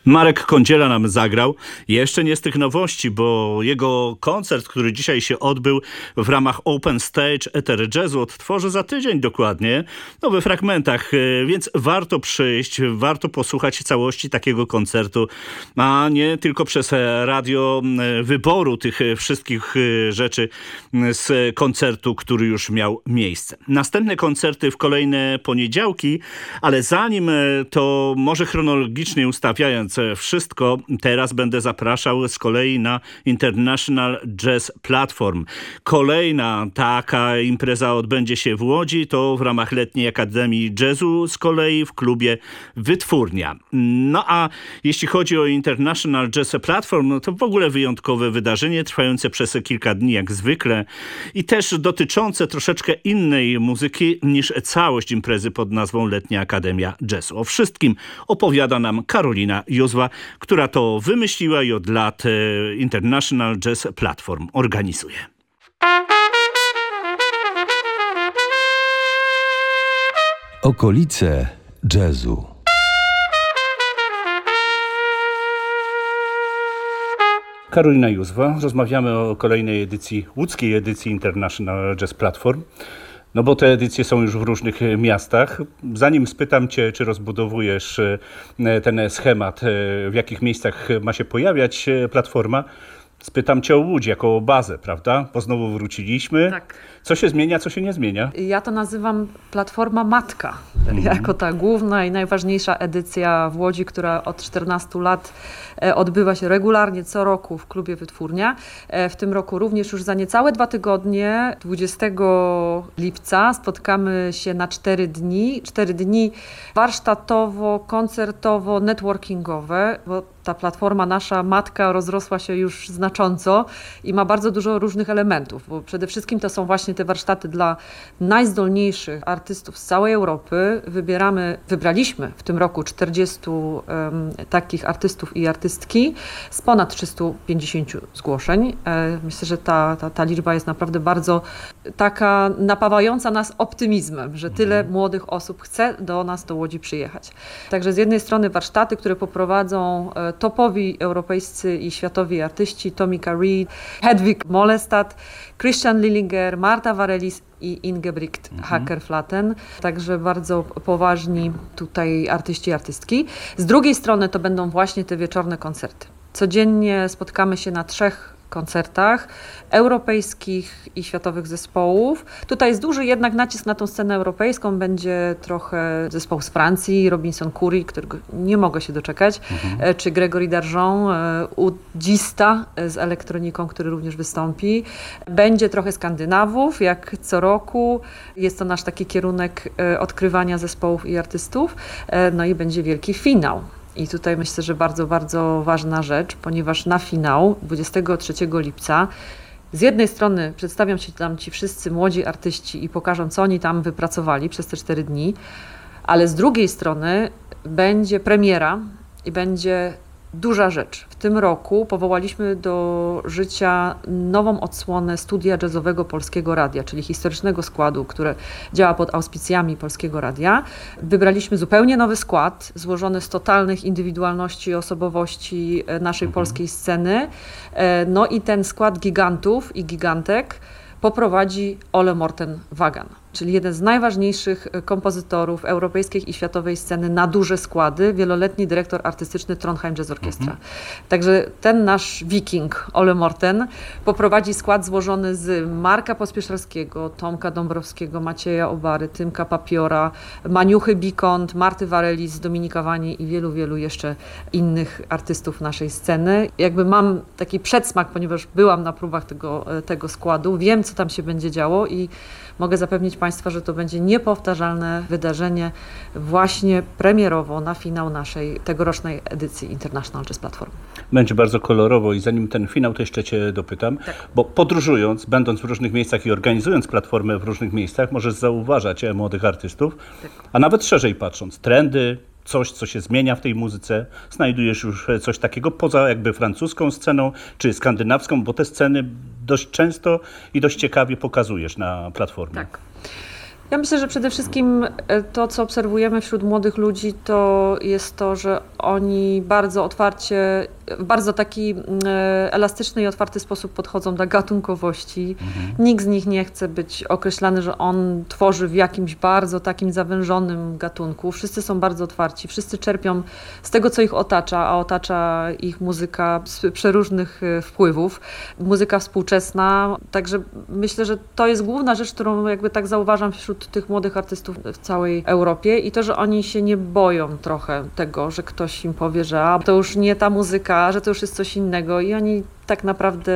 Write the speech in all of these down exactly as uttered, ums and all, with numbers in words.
Marek Kądziela nam zagrał. Jeszcze nie z tych nowości, bo jego koncert, który dzisiaj się odbył w ramach Open Stage Ether Jazzu, odtworzy za tydzień dokładnie, no we fragmentach, więc warto przyjść, warto posłuchać całości takiego koncertu, a nie tylko przez radio wyboru tych wszystkich rzeczy z koncertu, który już miał miejsce. Następne koncerty w kolejne poniedziałki, ale zanim to może chronologicznie ustawiając wszystko, teraz będę zapraszał z kolei na International Jazz Platform. Kolejna taka impreza odbędzie się w Łodzi, to w ramach Letniej Akademii Jazzu, z kolei w klubie Wytwórnia. No a jeśli chodzi o International Jazz Platform, no to w ogóle wyjątkowe wydarzenie, trwające przez kilka dni jak zwykle i też dotyczące troszeczkę innej muzyki niż całość imprezy pod nazwą Letnia Akademia Jazzu. O wszystkim opowiada nam Karolina Józwa, która to wymyśliła i od lat International Jazz Platform organizuje. Okolice jazzu. Karolina Józwa. Rozmawiamy o kolejnej edycji, łódzkiej edycji International Jazz Platform. No bo te edycje są już w różnych miastach. Zanim spytam Cię, czy rozbudowujesz ten schemat, w jakich miejscach ma się pojawiać platforma, spytam Cię o Łódź jako o bazę, prawda? Bo znowu wróciliśmy. Tak. Co się zmienia, co się nie zmienia? Ja to nazywam platforma matka, mm. jako ta główna i najważniejsza edycja w Łodzi, która od czternastu lat odbywa się regularnie co roku w klubie Wytwórnia. W tym roku również już za niecałe dwa tygodnie, dwudziestego lipca, spotkamy się na cztery dni. Cztery dni warsztatowo, koncertowo, networkingowe, bo ta platforma nasza matka rozrosła się już znacząco i ma bardzo dużo różnych elementów, bo przede wszystkim to są właśnie te warsztaty dla najzdolniejszych artystów z całej Europy. Wybieramy, wybraliśmy w tym roku czterdziestu um, takich artystów i artystki z ponad trzystu pięćdziesięciu zgłoszeń. E, myślę, że ta, ta, ta liczba jest naprawdę bardzo taka napawająca nas optymizmem, że tyle młodych osób chce do nas, do Łodzi przyjechać. Także z jednej strony warsztaty, które poprowadzą e, topowi europejscy i światowi artyści, Tomika Reed, Hedwig Mollestad, Christian Lillinger, Marta Varelis i Ingebrigt mhm. Hacker-Flaten. Także bardzo poważni tutaj artyści i artystki. Z drugiej strony to będą właśnie te wieczorne koncerty. Codziennie spotkamy się na trzech koncertach europejskich i światowych zespołów. Tutaj jest duży jednak nacisk na tą scenę europejską. Będzie trochę zespoł z Francji, Robinson Curry, którego nie mogę się doczekać, mhm. czy Gregory Darjon, udzista z elektroniką, który również wystąpi. Będzie trochę Skandynawów, jak co roku. Jest to nasz taki kierunek odkrywania zespołów i artystów. No i będzie wielki finał. I tutaj myślę, że bardzo, bardzo ważna rzecz, ponieważ na finał dwudziestego trzeciego lipca z jednej strony przedstawią się tam ci wszyscy młodzi artyści i pokażą, co oni tam wypracowali przez te cztery dni, ale z drugiej strony będzie premiera i będzie duża rzecz. W tym roku powołaliśmy do życia nową odsłonę studia jazzowego Polskiego Radia, czyli historycznego składu, które działa pod auspicjami Polskiego Radia. Wybraliśmy zupełnie nowy skład, złożony z totalnych indywidualności i osobowości naszej mhm. polskiej sceny. No i ten skład gigantów i gigantek poprowadzi Ole Morten Wagan, czyli jeden z najważniejszych kompozytorów europejskiej i światowej sceny na duże składy, wieloletni dyrektor artystyczny Trondheim Jazz Orchestra. Mhm. Także ten nasz wiking, Ole Morten, poprowadzi skład złożony z Marka Pospieszalskiego, Tomka Dąbrowskiego, Macieja Obary, Tymka Papiora, Maniuchy Bikont, Marty Varelis, Dominika Wani i wielu, wielu jeszcze innych artystów naszej sceny. Jakby mam taki przedsmak, ponieważ byłam na próbach tego, tego składu, wiem, co tam się będzie działo i mogę zapewnić Państwa, że to będzie niepowtarzalne wydarzenie właśnie premierowo na finał naszej tegorocznej edycji International Jazz Platform. Będzie bardzo kolorowo i zanim ten finał, to jeszcze Cię dopytam, tak. bo podróżując, będąc w różnych miejscach i organizując platformę w różnych miejscach, możesz zauważać młodych artystów, tak. a nawet szerzej patrząc, trendy, coś, co się zmienia w tej muzyce, znajdujesz już coś takiego poza jakby francuską sceną czy skandynawską, bo te sceny dość często i dość ciekawie pokazujesz na platformie. Tak. Ja myślę, że przede wszystkim to, co obserwujemy wśród młodych ludzi, to jest to, że oni bardzo otwarcie, w bardzo taki e, elastyczny i otwarty sposób podchodzą do gatunkowości. Mhm. Nikt z nich nie chce być określany, że on tworzy w jakimś bardzo takim zawężonym gatunku. Wszyscy są bardzo otwarci, wszyscy czerpią z tego, co ich otacza, a otacza ich muzyka z przeróżnych wpływów. Muzyka współczesna, także myślę, że to jest główna rzecz, którą jakby tak zauważam wśród tych młodych artystów w całej Europie i to, że oni się nie boją trochę tego, że ktoś im powie, że a, to już nie ta muzyka, że to już jest coś innego i oni tak naprawdę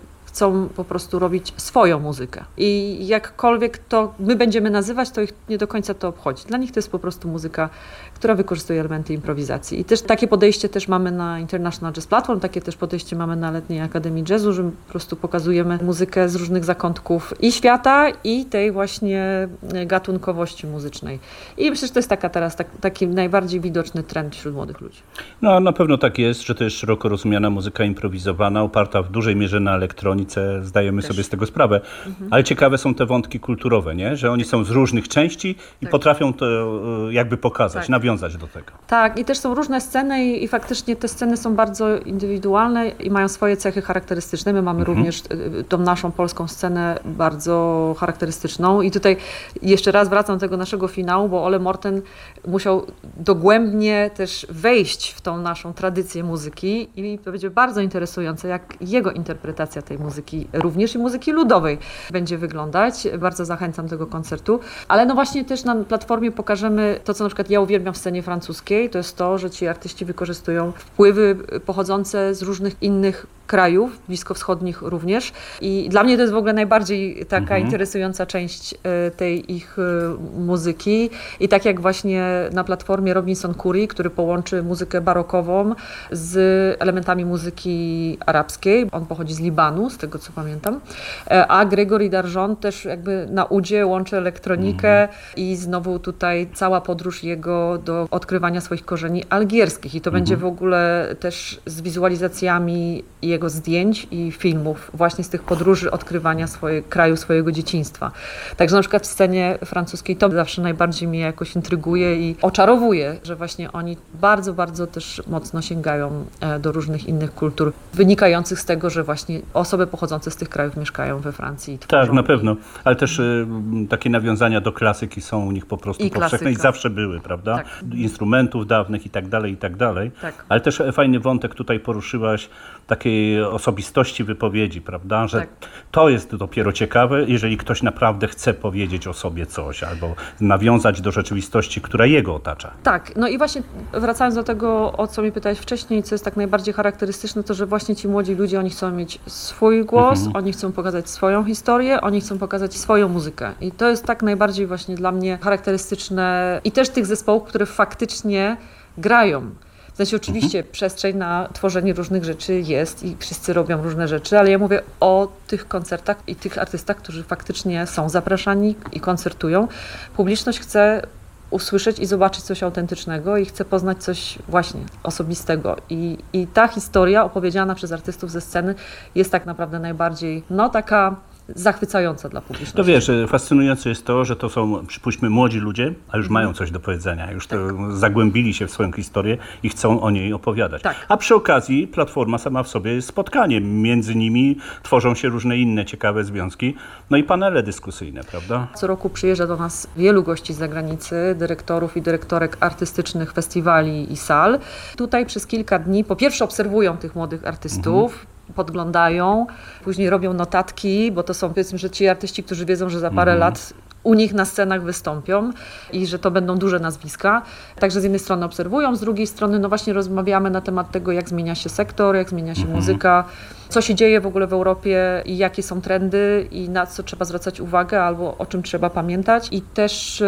chcą po prostu robić swoją muzykę. I jakkolwiek to my będziemy nazywać, to ich nie do końca to obchodzi. Dla nich to jest po prostu muzyka, która wykorzystuje elementy improwizacji. I też takie podejście też mamy na International Jazz Platform, takie też podejście mamy na Letniej Akademii Jazzu, że po prostu pokazujemy muzykę z różnych zakątków i świata, i tej właśnie gatunkowości muzycznej. I myślę, że to jest taka teraz tak, taki najbardziej widoczny trend wśród młodych ludzi. No na pewno tak jest, że to jest szeroko rozumiana muzyka improwizowana, oparta w dużej mierze na elektronice. Zdajemy też sobie z tego sprawę. Mhm. Ale ciekawe są te wątki kulturowe, nie? Że oni są z różnych części i tak. potrafią to jakby pokazać, tak. nawiązać do tego. Tak, i też są różne sceny i, i faktycznie te sceny są bardzo indywidualne i mają swoje cechy charakterystyczne. My mamy mhm. również tą naszą polską scenę bardzo charakterystyczną i tutaj jeszcze raz wracam do tego naszego finału, bo Ole Morten musiał dogłębnie też wejść w tą naszą tradycję muzyki i to będzie bardzo interesujące, jak jego interpretacja tej muzyki muzyki, również i muzyki ludowej będzie wyglądać. Bardzo zachęcam do tego koncertu. Ale no właśnie też na platformie pokażemy to, co na przykład ja uwielbiam w scenie francuskiej, to jest to, że ci artyści wykorzystują wpływy pochodzące z różnych innych krajów, bliskowschodnich również. I dla mnie to jest w ogóle najbardziej taka mhm. interesująca część tej ich muzyki. I tak jak właśnie na platformie Robinson Curry, który połączy muzykę barokową z elementami muzyki arabskiej. On pochodzi z Libanu, z tego co pamiętam. A Gregory Darjon też jakby na udzie łączy elektronikę mhm. i znowu tutaj cała podróż jego do odkrywania swoich korzeni algierskich. I to mhm. będzie w ogóle też z wizualizacjami jego zdjęć i filmów właśnie z tych podróży odkrywania swojego kraju, swojego dzieciństwa. Także na przykład w scenie francuskiej to zawsze najbardziej mnie jakoś intryguje i oczarowuje, że właśnie oni bardzo, bardzo też mocno sięgają do różnych innych kultur, wynikających z tego, że właśnie osoby pochodzące z tych krajów mieszkają we Francji. I tak, na pewno. Ale też y, takie nawiązania do klasyki są u nich po prostu I powszechne klasyka. I zawsze były, prawda? Tak. Instrumentów dawnych i tak dalej, i tak dalej. Tak. Ale też fajny wątek tutaj poruszyłaś takiej osobistości wypowiedzi, prawda? Że tak. to jest dopiero ciekawe, jeżeli ktoś naprawdę chce powiedzieć o sobie coś albo nawiązać do rzeczywistości, która jego otacza. Tak, no i właśnie wracając do tego, o co mi pytałeś wcześniej, co jest tak najbardziej charakterystyczne, to że właśnie ci młodzi ludzie, oni chcą mieć swój głos, mhm. oni chcą pokazać swoją historię, oni chcą pokazać swoją muzykę. I to jest tak najbardziej właśnie dla mnie charakterystyczne i też tych zespołów, które faktycznie grają. W sensie oczywiście mhm. przestrzeń na tworzenie różnych rzeczy jest i wszyscy robią różne rzeczy, ale ja mówię o tych koncertach i tych artystach, którzy faktycznie są zapraszani i koncertują. Publiczność chce usłyszeć i zobaczyć coś autentycznego i chce poznać coś właśnie osobistego. I, i ta historia opowiedziana przez artystów ze sceny jest tak naprawdę najbardziej, no taka zachwycająca dla publiczności. To wiesz, fascynujące jest to, że to są, przypuśćmy, młodzi ludzie, a już mhm. mają coś do powiedzenia, już tak. to zagłębili się w swoją historię i chcą o niej opowiadać. Tak. A przy okazji platforma sama w sobie jest spotkaniem. Między nimi tworzą się różne inne ciekawe związki, no i panele dyskusyjne, prawda? Co roku przyjeżdża do nas wielu gości z zagranicy, dyrektorów i dyrektorek artystycznych festiwali i sal. Tutaj przez kilka dni po pierwsze obserwują tych młodych artystów, mhm. podglądają, później robią notatki, bo to są, powiedzmy, że ci artyści, którzy wiedzą, że za parę mm-hmm. lat u nich na scenach wystąpią i że to będą duże nazwiska. Także z jednej strony obserwują, z drugiej strony no właśnie rozmawiamy na temat tego, jak zmienia się sektor, jak zmienia się mm-hmm. muzyka, co się dzieje w ogóle w Europie i jakie są trendy i na co trzeba zwracać uwagę albo o czym trzeba pamiętać. I też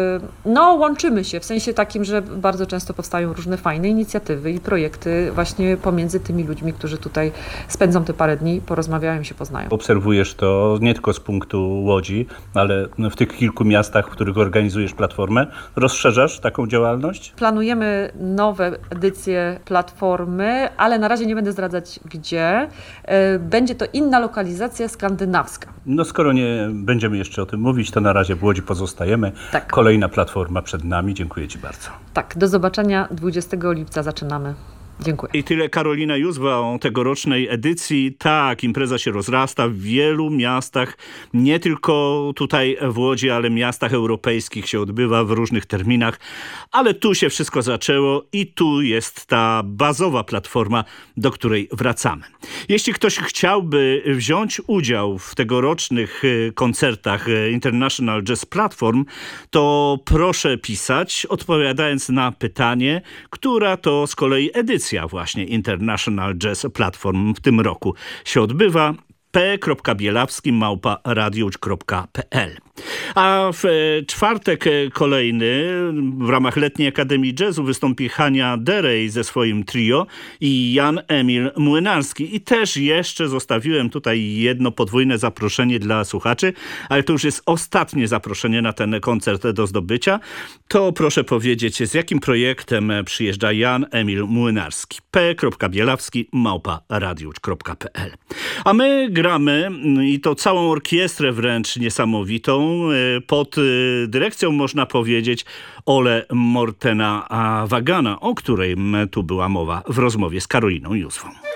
no, łączymy się w sensie takim, że bardzo często powstają różne fajne inicjatywy i projekty właśnie pomiędzy tymi ludźmi, którzy tutaj spędzą te parę dni, porozmawiają się, poznają. Obserwujesz to nie tylko z punktu Łodzi, ale w tych tych kilku miastach, w których organizujesz platformę? Rozszerzasz taką działalność? Planujemy nowe edycje platformy, ale na razie nie będę zdradzać gdzie. Będzie to inna lokalizacja skandynawska. No skoro nie będziemy jeszcze o tym mówić, to na razie w Łodzi pozostajemy. Tak. Kolejna platforma przed nami. Dziękuję Ci bardzo. Tak, do zobaczenia dwudziestego lipca zaczynamy. Dziękuję. I tyle Karolina Józwa o tegorocznej edycji. Tak, impreza się rozrasta w wielu miastach, nie tylko tutaj w Łodzi, ale miastach europejskich się odbywa w różnych terminach. Ale tu się wszystko zaczęło i tu jest ta bazowa platforma, do której wracamy. Jeśli ktoś chciałby wziąć udział w tegorocznych koncertach International Jazz Platform, to proszę pisać, odpowiadając na pytanie, która to z kolei edycja właśnie International Jazz Platform w tym roku się odbywa. p kropka bielawski małpa radiusz kropka p l. A w czwartek kolejny w ramach Letniej Akademii Jazzu wystąpi Hania Derej ze swoim trio i Jan Emil Młynarski. I też jeszcze zostawiłem tutaj jedno podwójne zaproszenie dla słuchaczy, ale to już jest ostatnie zaproszenie na ten koncert do zdobycia. To proszę powiedzieć, z jakim projektem przyjeżdża Jan Emil Młynarski. p kropka bielawski małpa radiusz kropka p l. A my gramy i to całą orkiestrę wręcz niesamowitą pod dyrekcją, można powiedzieć, Ole Mortena Wagana, o której tu była mowa w rozmowie z Karoliną Józwą.